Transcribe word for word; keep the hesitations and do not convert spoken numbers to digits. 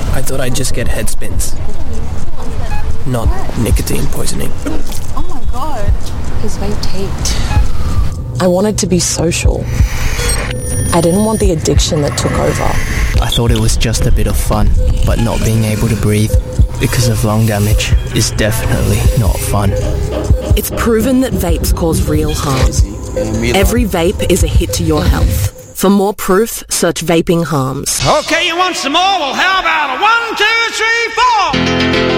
I thought I'd just get head spins. Not nicotine poisoning. Oh my god. His vape taped. I wanted to be social. I didn't want the addiction that took over. I thought it was just a bit of fun, but not being able to breathe because of lung damage is definitely not fun. It's proven that vapes cause real harm. Every vape is a hit to your health. For more proof, search vaping harms. Okay, you want some more? Well, how about a one, two, three, four?